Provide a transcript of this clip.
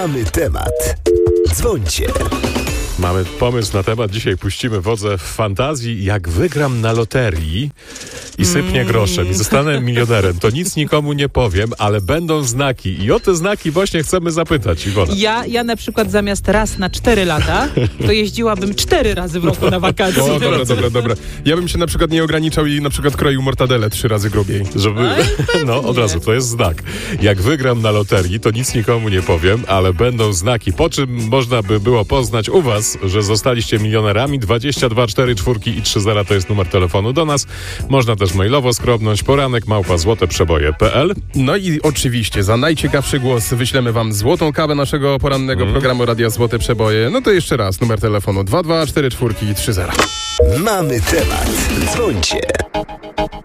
Mamy temat. Dzwońcie. Mamy pomysł na temat. Dzisiaj puścimy wodze w fantazji. Jak wygram na loterii i sypnie groszem i zostanę milionerem, to nic nikomu nie powiem, ale będą znaki. I o te znaki właśnie chcemy zapytać, Iwona. Ja na przykład zamiast raz na 4 lata, to jeździłabym 4 razy w roku na wakacje. O, dobra. Ja bym się na przykład nie ograniczał i na przykład kroił mortadelę 3 razy grubiej. Żeby, no od razu, to jest znak. Jak wygram na loterii, to nic nikomu nie powiem, ale będą znaki. Po czym można by było poznać u was, że zostaliście milionerami? 22 4 4 i 3 0 to jest numer telefonu do nas. Można też mailowo skrobnąć poranek@złoteprzeboje.pl. No i oczywiście za najciekawszy głos wyślemy wam złotą kawę naszego porannego programu Radia Złote Przeboje. No to jeszcze raz numer telefonu 22 4 4 i 3 0. Mamy temat. Dzwońcie.